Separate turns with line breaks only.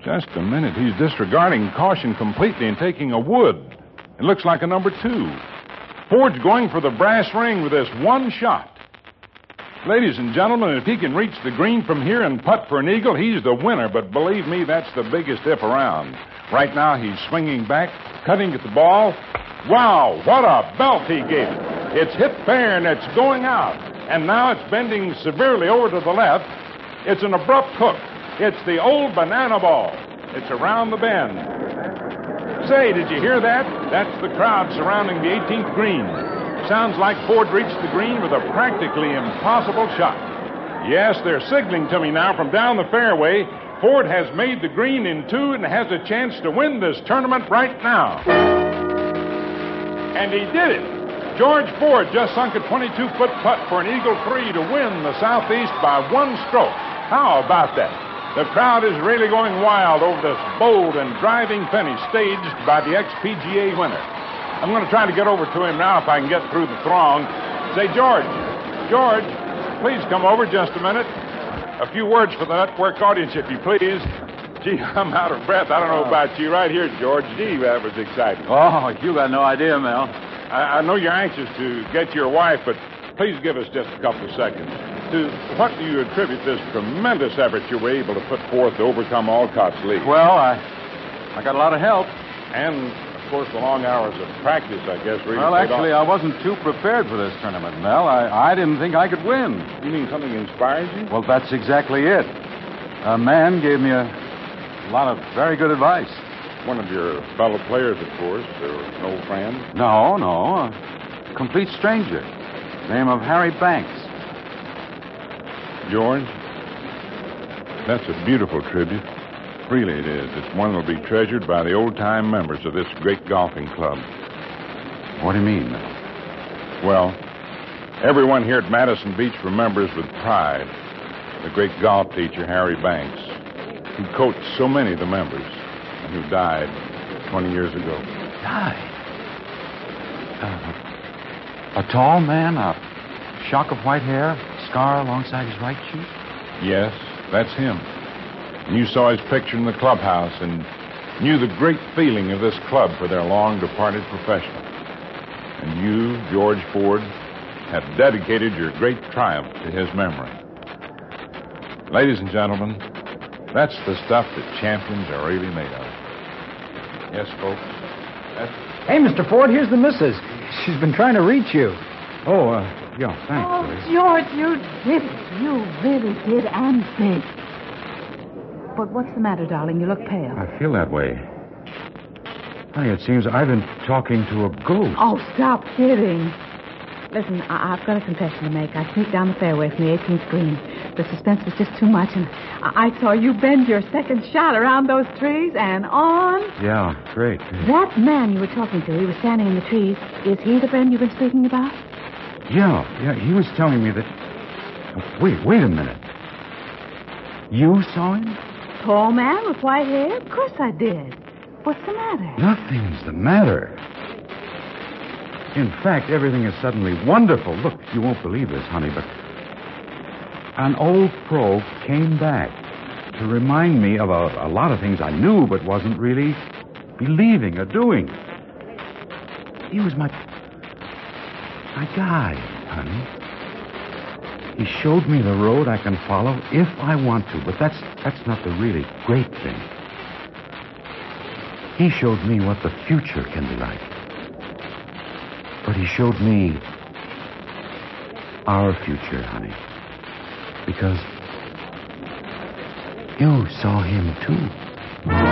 Just a minute. He's disregarding caution completely and taking a wood. It looks like a number 2. Ford's going for the brass ring with this one shot. Ladies and gentlemen, if he can reach the green from here and putt for an eagle, he's the winner. But believe me, that's the biggest if around. Right now, he's swinging back, cutting at the ball. Wow, what a belt he gave it. It's hit fair and it's going out. And now it's bending severely over to the left. It's an abrupt hook. It's the old banana ball. It's around the bend. Say, did you hear that? That's the crowd surrounding the 18th green. Sounds like Ford reached the green with a practically impossible shot. Yes, they're signaling to me now from down the fairway. Ford has made the green in 2 and has a chance to win this tournament right now. And he did it. George Ford just sunk a 22-foot putt for an eagle 3 to win the Southeast by 1 stroke. How about that? The crowd is really going wild over this bold and driving finish staged by the ex-PGA winner. I'm going to try to get over to him now if I can get through the throng. Say, George, please come over just a minute. A few words for the network audience, if you please. Gee, I'm out of breath. I don't know about you. Right here, George. Gee, that was exciting.
Oh, you got no idea, Mel.
I know you're anxious to get your wife, but please give us just a couple of seconds. To what do you attribute this tremendous effort you were able to put forth to overcome Alcott's lead?
Well, I got a lot of help.
And, of course, the long hours of practice, I guess, really
Well,
paid
actually,
off.
I wasn't too prepared for this tournament, Mel. I didn't think I could win.
You mean something inspired you?
Well, that's exactly it. A man gave me a lot of very good advice.
One of your fellow players, of course, or an old friend?
No, a complete stranger. Name of Harry Banks.
George, that's a beautiful tribute. Really it is. It's one that'll be treasured by the old-time members of this great golfing club.
What do you mean?
Well, everyone here at Madison Beach remembers with pride the great golf teacher, Harry Banks, who coached so many of the members and who died 20 years ago.
Died? A tall man, a shock of white hair, scar alongside his right cheek?
Yes, that's him. And you saw his picture in the clubhouse and knew the great feeling of this club for their long-departed professional. And you, George Ford, have dedicated your great triumph to his memory. Ladies and gentlemen, that's the stuff that champions are really made of. Yes, folks?
Hey, Mr. Ford, here's the missus. She's been trying to reach you.
Yeah, thanks,
Oh,
Billy.
George, you did it. You really did, and big. But what's the matter, darling? You look pale.
I feel that way. Honey, it seems I've been talking to a ghost.
Oh, stop kidding. Listen, I've got a confession to make. I sneaked down the fairway from the 18th green. The suspense was just too much, and I saw you bend your second shot around those trees and on.
Yeah, great.
That man you were talking to, he was standing in the trees. Is he the friend you've been speaking about?
Yeah, he was telling me that... Wait a minute. You saw him?
Tall man with white hair? Of course I did. What's the matter?
Nothing's the matter. In fact, everything is suddenly wonderful. Look, you won't believe this, honey, but an old pro came back to remind me of a lot of things I knew but wasn't really believing or doing. He was my guide, honey. He showed me the road I can follow if I want to, but that's not the really great thing. He showed me what the future can be like. But he showed me our future, honey. Because you saw him, too.